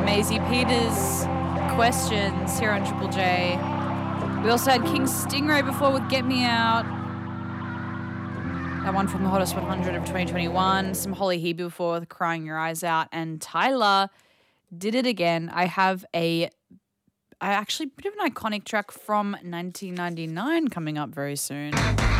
Maisie Peters questions here on Triple J. We also had King Stingray before with Get Me Out. That one from the Hottest 100 of 2021. Some Holly Hebe before with Crying Your Eyes Out. And Tyler did it again. I have actually a bit of an iconic track from 1999 coming up very soon.